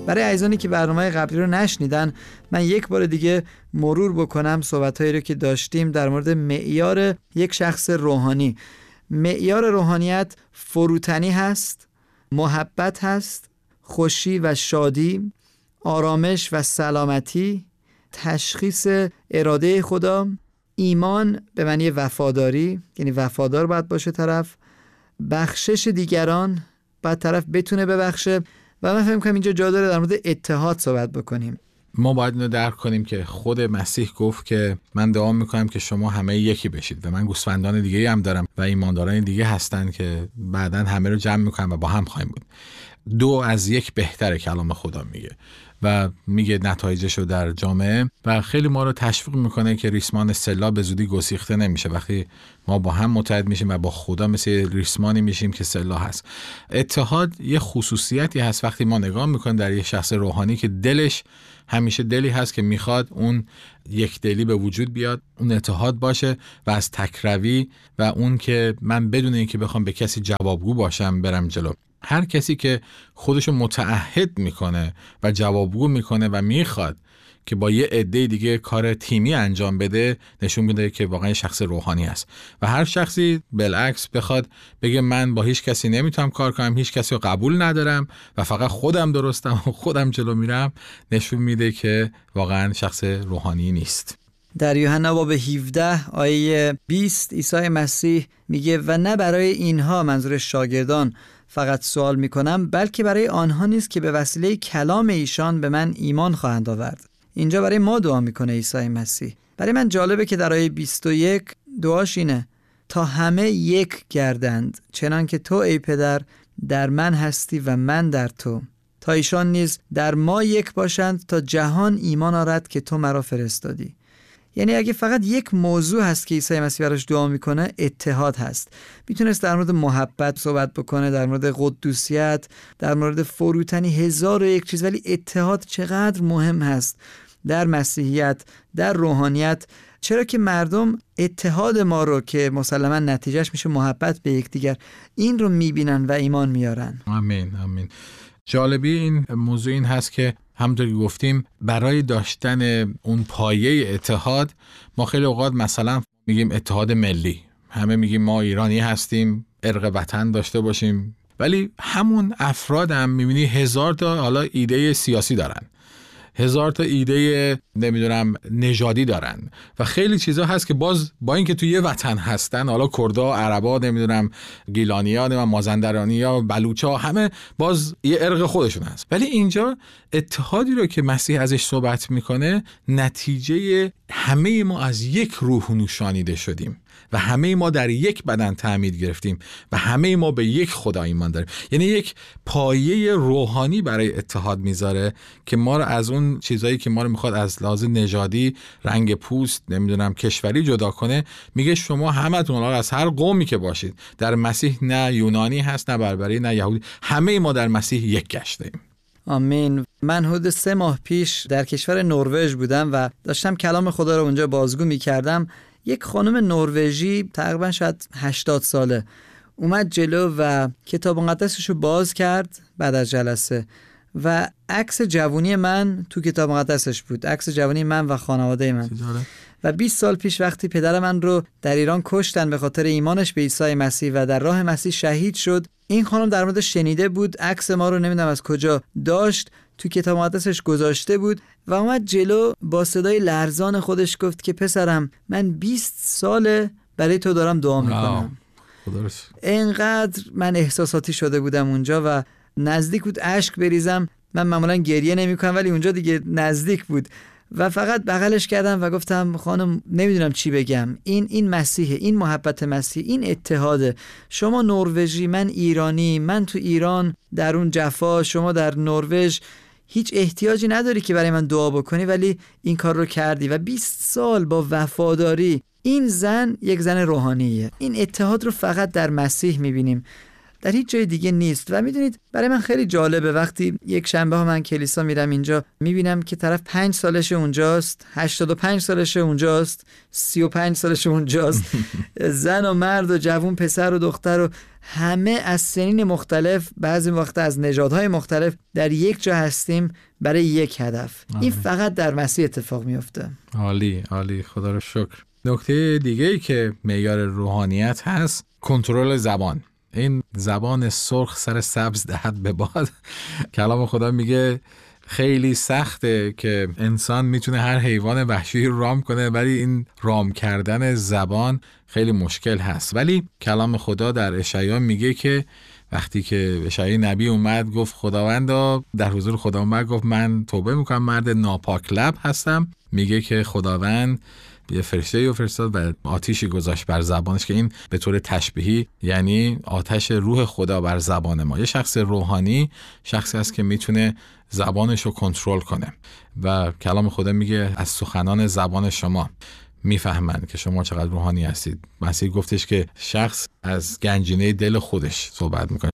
برای عزیزانی که برنامه قبلی رو نشنیدن، من یک بار دیگه مرور بکنم صحبت‌هایی رو که داشتیم در مورد معیار یک شخص روحانی. معیار روحانیت فروتنی هست، محبت هست، خوشی و شادی، آرامش و سلامتی، تشخیص اراده خدا، ایمان به معنی وفاداری، یعنی وفادار باید باشه طرف، بخشش دیگران، باید طرف بتونه ببخشه. و من فهم کنم اینجا جا داره در مورد اتحاد صحبت بکنیم. ما باید اینو درک کنیم که خود مسیح گفت که من دعا میکنم که شما همه یکی بشید و من گوسفندان دیگه هم دارم و ایمانداران دیگه هستن که بعداً همه رو جمع میکنم و با هم خواهیم بود. 2 از 1 بهتره کلام خدا میگه و میگه نتایجش رو در جامعه و خیلی ما رو تشویق میکنه که ریسمان سلا به زودی گسیخته نمیشه. وقتی ما با هم متحد میشیم و با خدا مثل ریسمانی میشیم که سلا هست. اتحاد یه خصوصیتی هست وقتی ما نگاه میکنیم در یه شخص روحانی که دلش همیشه دلی هست که میخواد اون یک دلی به وجود بیاد، اون اتحاد باشه و از تکروی و اون که من بدون اینکه بخوام به کسی جوابگو باشم برم جلو. هر کسی که خودشو متعهد میکنه و جوابگو میکنه و میخواد که با یه عده دیگه کار تیمی انجام بده، نشون میده که واقعا شخص روحانی است. و هر شخصی بالعکس بخواد بگه من با هیچ کسی نمیتونم کار کنم، هیچ کسی رو قبول ندارم و فقط خودم درستم و خودم جلو میرم، نشون میده که واقعا شخص روحانی نیست. در یوحنا باب 17 آیه 20 عیسی مسیح میگه و نه برای اینها، منظور شاگردان، فقط سوال میکنم، بلکه برای آنها نیست که به وسیله کلام ایشان به من ایمان خواهند آورد. اینجا برای ما دعا میکنه عیسی مسیح. برای من جالبه که در آیه 21 دعاش اینه: تا همه یک گردند چنان که تو ای پدر در من هستی و من در تو، تا ایشان نیز در ما یک باشند تا جهان ایمان آرد که تو مرا فرستادی. یعنی اگه فقط یک موضوع هست که عیسی مسیح براش دعا میکنه، اتحاد هست. میتونست در مورد محبت صحبت بکنه، در مورد قدوسیت، در مورد فروتنی، 1001 چیز، ولی اتحاد چقدر مهم هست در مسیحیت، در روحانیت. چرا که مردم اتحاد ما رو که مسلما نتیجهش میشه محبت به یکدیگر، این رو میبینن و ایمان میارن. آمین آمین. جالبی این موضوع این هست که همونطور که گفتیم برای داشتن اون پایه اتحاد ما خیلی اوقات مثلا میگیم اتحاد ملی، همه میگیم ما ایرانی هستیم، ارق وطن داشته باشیم، ولی همون افراد هم میبینی 1000 تا حالا ایده سیاسی دارن، 1000 تا ایده نمیدونم نژادی دارن و خیلی چیزا هست که باز با اینکه توی یه وطن هستن، حالا کردا، عربا، نمیدونم گیلانیا، نمیدونم مازندرانیا، بلوچا، همه باز یه ارق خودشون هست. ولی اینجا اتحادی رو که مسیح ازش صحبت میکنه نتیجه همه ما از یک روح نوشانیده شدیم و همه ما در یک بدن تعمید گرفتیم و همه ما به یک خدا ایمان داریم. یعنی یک پایه روحانی برای اتحاد میذاره که ما رو از اون چیزایی که ما رو میخواد از لحاظ نژادی، رنگ پوست، نمیدونم کشوری جدا کنه، میگه شما همتون از هر قومی که باشید در مسیح، نه یونانی هست، نه بربری، نه یهودی، همه ما در مسیح یک گشتیم. آمین. من حدود 3 ماه پیش در کشور نروژ بودم و داشتم کلام خدا رو اونجا بازگو میکردم. یک خانم نروژی تقریبا شاید 80 ساله اومد جلو و کتاب مقدسش رو باز کرد بعد از جلسه و عکس جوانی من تو کتاب مقدسش بود، عکس جوانی من و خانواده من. و 20 سال پیش وقتی پدر من رو در ایران کشتن به خاطر ایمانش به عیسی مسیح و در راه مسیح شهید شد، این خانم در مورد شنیده بود، عکس ما رو نمیدونم از کجا داشت، تو کتاب مقدسش گذاشته بود و اومد جلو با صدای لرزان خودش گفت که پسرم من 20 ساله برای تو دارم دعا میکنم. اینقدر من احساساتی شده بودم اونجا و نزدیک بود اشک بریزم. من معمولا گریه نمی کنم ولی اونجا دیگه نزدیک بود و فقط بغلش کردم و گفتم خانم نمیدونم چی بگم، این مسیحه، این محبت مسیح، این اتحاده. شما نروژی، من ایرانی، من تو ایران در اون جفا، شما در نروژ هیچ احتیاجی نداری که برای من دعا بکنی ولی این کار رو کردی و 20 سال با وفاداری. این زن یک زن روحانیه. این اتحاد رو فقط در مسیح میبینیم. در هیچ جای دیگه نیست. و میدونید برای من خیلی جالبه وقتی یک شنبه ها من کلیسا میرم اینجا، میبینم که طرف 5 سالش اونجاست، 85 سالش اونجاست، 35 سالش اونجاست، زن و مرد و جوون، پسر و دختر و همه از سنین مختلف، بعضی وقت از نژادهای مختلف در یک جا هستیم برای یک هدف. این فقط در مسیح اتفاق میفته. عالی عالی، خدا رو شکر. نکته دیگه‌ای که معیار روحانیت هست کنترل زبان. این زبان سرخ سر سبز دهد به باد. کلام خدا میگه خیلی سخته که انسان میتونه هر حیوان وحشی رو رام کنه، ولی این رام کردن زبان خیلی مشکل هست. ولی کلام خدا در اشعیا میگه که وقتی که اشعیا نبی اومد گفت خداوندا، در حضور خدا اومد گفت من توبه میکنم، مرد ناپاک لب هستم. میگه که خداوند یه فرشته فرستاد و آتیشی گذاشت بر زبانش که این به طور تشبیهی یعنی آتش روح خدا بر زبان ما. یه شخص روحانی شخصی است که میتونه زبانش رو کنترل کنه و کلام خدا میگه از سخنان زبان شما میفهمند که شما چقدر روحانی هستید. مسیح گفتش که شخص از گنجینه دل خودش صحبت میکنه.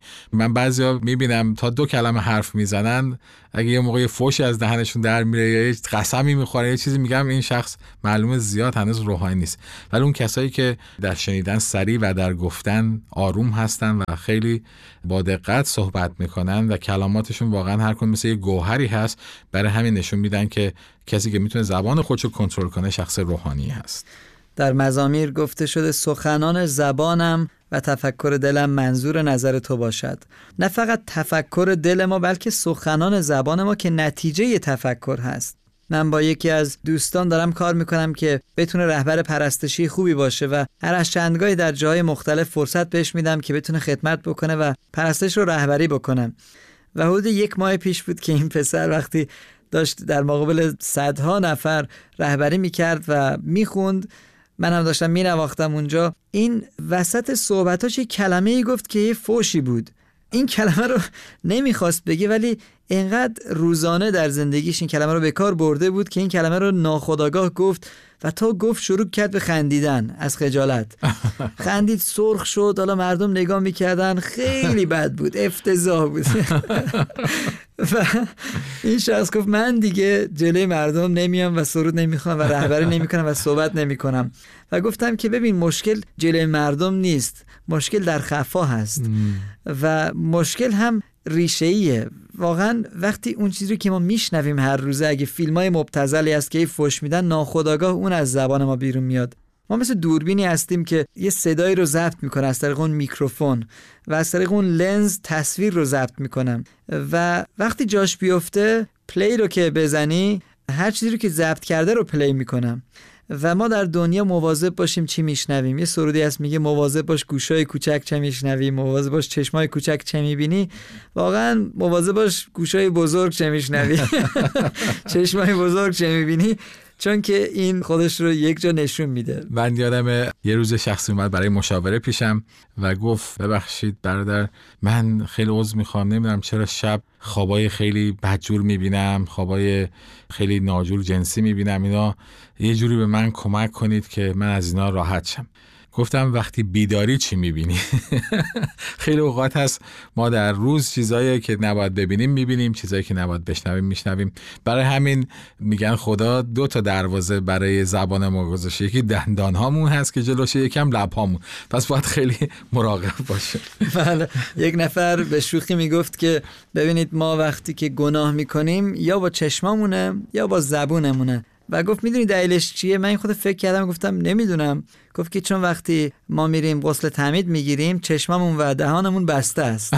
من بعضیا میبینم تا 2 کلمه حرف میزنن، اگه یه موقع فوشی از دهنشون در میره یا یه قسمی میخوره یه چیزی میگم، این شخص معلومه زیاد هنوز روحانی نیست. ولی اون کسایی که در شنیدن سریع و در گفتن آروم هستن و خیلی با دقت صحبت میکنن و کلماتشون واقعا هر کدوم مثل یه گوهری هست، برای همین نشون میدن که کسی که میتونه زبان خودشو کنترل کنه شخص روحانی هست. در مزامیر گفته شده سخنان زبانم و تفکر دلم منظور نظر تو باشد. نه فقط تفکر دل ما بلکه سخنان زبان ما که نتیجه تفکر هست. من با یکی از دوستان دارم کار میکنم که بتونه رهبر پرستشی خوبی باشه و هر از چندگاهی در جای مختلف فرصت بهش میدم که بتونه خدمت بکنه و پرستش رو رهبری بکنم. و حدود 1 ماه پیش بود که این پسر وقتی داشت در مقابل صدها نفر رهبری میکرد و میخوند، من هم داشتم مینواختم اونجا، این وسط صحبتاش یک کلمه‌ای گفت که یه فوشی بود. این کلمه رو نمیخواست بگه ولی اینقدر روزانه در زندگیش این کلمه رو به کار برده بود که این کلمه رو ناخودآگاه گفت و تا گفت شروع کرد به خندیدن از خجالت. خندید، سرخ شد، حالا مردم نگاه میکردن، خیلی بد بود، افتضاح بود. و این شخص گفت من دیگه جلوی مردم نمیام و سرود نمیخوام و رهبری نمیکنم و صحبت نمیکنم. و گفتم که ببین مشکل جلوی مردم نیست، مشکل در خفا هست و مشکل هم ریشه‌ایه. واقعا وقتی اون چیزی که ما میشنویم هر روزه، اگه فیلمای مبتذلی هست که فوش میدن، ناخودآگاه اون از زبان ما بیرون میاد. ما مثل دوربینی هستیم که یه صدایی رو ضبط میکنه از طریق اون میکروفون و از طریق اون لنز تصویر رو ضبط میکنم و وقتی جاش بیفته پلی رو که بزنی هر چیزی رو که ضبط کرده رو پلی میکنم. و ما در دنیا مواظب باشیم چی میشنویم. یه سرودی هست میگه مواظب باش گوشای کوچک چه میشنوی، مواظب باش چشمای کوچک چه میبینی. واقعا مواظب باش گوشای بزرگ چه میشنوی، چشمای بزرگ چه میبینی، چون که این خودش رو یک جا نشون میده. من یادم یه روز شخصی اومد برای مشاوره پیشم و گفت ببخشید برادر، من خیلی عذر میخوام، نمیدونم چرا شب خوابای خیلی بدجور میبینم، خوابای خیلی ناجور جنسی میبینم، اینا یه جوری به من کمک کنید که من از اینا راحت شم. گفتم وقتی بیداری چی میبینی؟ خیلی اوقات هست ما در روز چیزایی که نباید ببینیم میبینیم، چیزایی که نباید بشنویم میشنویم. برای همین میگن خدا 2 دروازه برای زبان ما گذاشته، یکی دندان هامون هست که جلوشه، یکم لب هامون، پس باید خیلی مراقب باشه. بله، یک نفر به شوخی میگفت که ببینید ما وقتی که گناه میکنیم یا با چشمامونه یا با زبونمونه. و گفت میدونی دلیلش چیه؟ من خود فکر کردم، گفتم نمیدونم. گفت که چون وقتی ما میریم غسل تعمید میگیریم چشممون و دهانمون بسته است.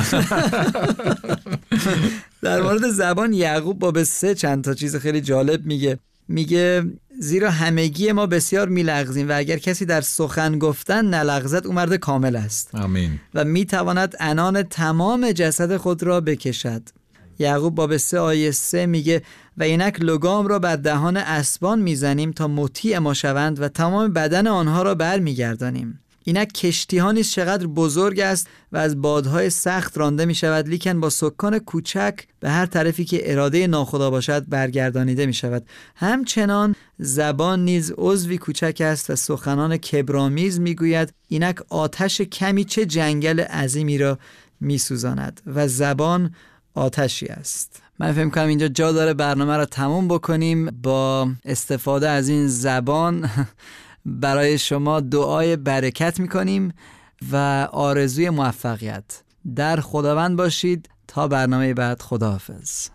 در مورد زبان یعقوب باب 3 چند تا چیز خیلی جالب میگه زیرا همگی ما بسیار میلغزیم و اگر کسی در سخن گفتن نلغزد او مرد کامل است. آمین. و میتواند عنان تمام جسد خود را بکشد. یعقوب باب 3 آیه 3 میگه و اینک لگام را بر دهان اسبان میزنیم تا مطیع ما شوند و تمام بدن آنها را بر میگردانیم. اینک کشتی ها نیز چقدر بزرگ است و از بادهای سخت رانده می شود، لیکن با سکان کوچک به هر طرفی که اراده ناخدا باشد برگردانیده می شود. همچنان زبان نیز عضوی کوچک است و سخنان کبرآمیز می گوید. اینک آتش کمی چه جنگل عظیمی را می سوزاند و زبان آتشی است. من فکر کنم اینجا جا داره برنامه را تموم بکنیم. با استفاده از این زبان برای شما دعای برکت میکنیم و آرزوی موفقیت. در خداوند باشید تا برنامه بعد. خداحافظ.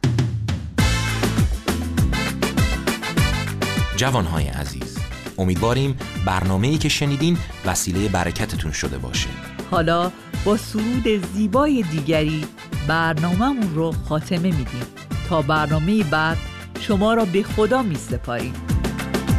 جوانهای عزیز، امیدواریم برنامه‌ای که شنیدین وسیله برکتتون شده باشه. حالا با سرود زیبای دیگری برنامه‌مون رو خاتمه میدیم. تا برنامه بعد شما را به خدا می‌سپاریم.